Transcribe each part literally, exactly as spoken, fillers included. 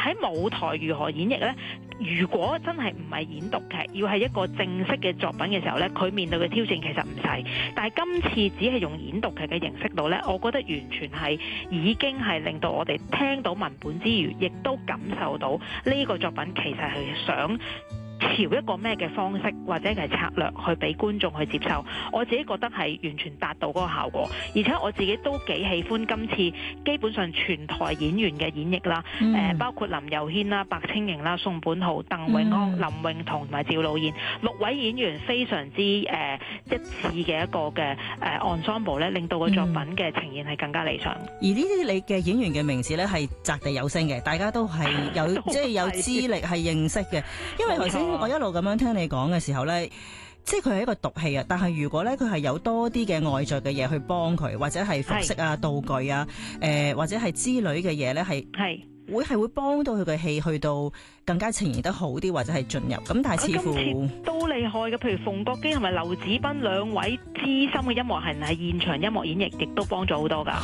喺舞台如何演繹呢？如果真係唔係演讀劇，要係一個正式嘅作品嘅時候呢，佢面對嘅挑戰其實唔細。但係今次只係用演讀劇嘅形式度呢，我覺得完全係已經係令到我哋聽到文本之餘，亦都感受到呢個作品其實係想朝一個咩嘅方式或者係策略去俾觀眾去接受，我自己覺得係完全達到嗰個效果，而且我自己都幾喜歡今次基本上全台演員嘅演繹啦，誒、嗯呃、包括林佑軒啦、白青瑩啦、宋本浩、鄧永康、嗯、林詠彤同埋趙露嫣六位演員非常之誒、呃、一致嘅一個嘅誒、呃、ensemble 咧，令到個作品嘅呈現係更加理想。 嗯、而呢啲你嘅演員嘅名字咧係擲地有聲嘅，大家都係有即係有資歷係認識嘅，因為頭先我一路咁樣聽你講嘅時候咧，即係佢係一個讀戲啊，但係如果咧佢係有多啲嘅外在嘅嘢去幫佢，或者係服飾啊、道具啊，誒、呃、或者係之類嘅嘢咧，係係會係會幫到佢嘅戲去到更加呈現得好啲，或者係進入。咁但係似乎都厲害嘅，譬如馮國基同埋劉子斌兩位資深嘅音樂人喺現場音樂演繹，亦都幫咗好多㗎。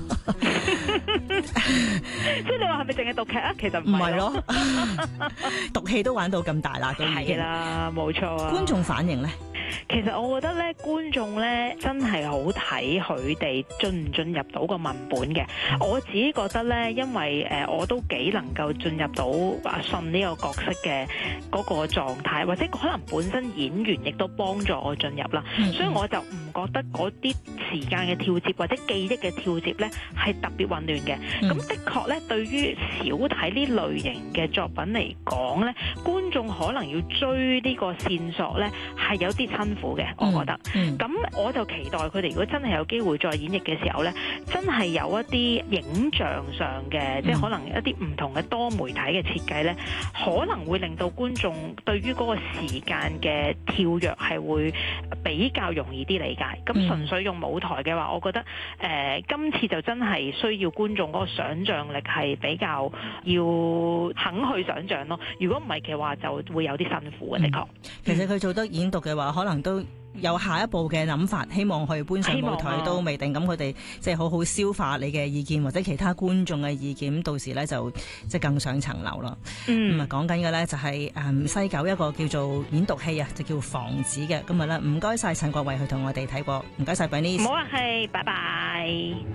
即係你話係咪淨係讀劇啊？其實唔係咯， 讀戲都玩到咁大啦，都已經係啦，冇錯啊。 觀眾反應咧？ 其實我覺得咧，觀眾咧真係好睇佢哋進唔進入到個文本嘅。我自己覺得咧，因為誒、呃、我都幾能夠進入到阿信呢個角色嘅嗰個狀態，或者可能本身演員亦都幫助我進入啦，嗯、所以我就唔覺得嗰啲時間嘅跳接或者記憶嘅跳接咧係特別混亂嘅。咁、嗯、的確咧，對於少睇呢類型嘅作品嚟講咧，觀眾可能要追呢個線索咧係有啲辛苦嘅，我覺得。咁、嗯、我就期待佢哋如果真係有機會再演繹嘅時候咧，真係有一啲影像上嘅，嗯、即係可能一啲唔同嘅多媒體嘅設計咧，可能會令到觀眾對於嗰個時間嘅跳躍係會比較容易啲理解。咁、嗯、純粹用舞台嘅話，我覺得誒、呃、今次就真係需要觀眾嗰個想像力係比較要肯去想像咯。如果唔係嘅話，就會有啲辛苦嘅，的確。 其實佢做得演讀嘅話，可能都有下一步嘅諗法，希望去搬上舞台都未定。咁佢哋即係好好消化你嘅意見或者其他觀眾嘅意見，到時咧就即係更上層樓咯。咁啊講緊嘅咧就係誒西九一個叫做演讀戲啊，就叫房子嘅。今日咧唔該晒陳國慧去同我哋睇過，唔該晒 Bernice。唔好客氣，拜拜。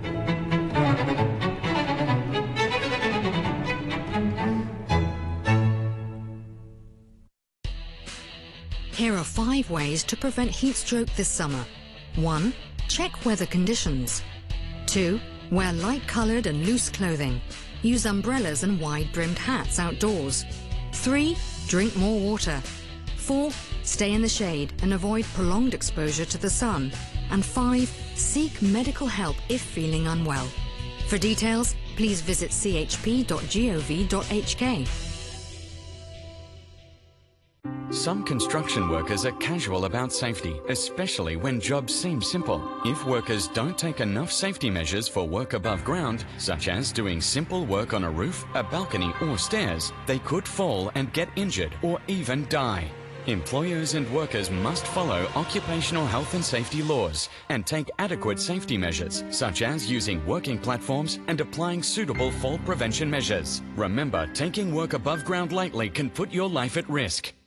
Here are five ways to prevent heat stroke this summer. One, check weather conditions. Two, wear light-coloured and loose clothing. Use umbrellas and wide-brimmed hats outdoors. Three, drink more water. Four, stay in the shade and avoid prolonged exposure to the sun. And five, seek medical help if feeling unwell. For details, please visit c h p dot gov dot h k. Some construction workers are casual about safety, especially when jobs seem simple. If workers don't take enough safety measures for work above ground, such as doing simple work on a roof, a balcony or stairs, they could fall and get injured or even die. Employers and workers must follow occupational health and safety laws and take adequate safety measures, such as using working platforms and applying suitable fall prevention measures. Remember, taking work above ground lightly can put your life at risk.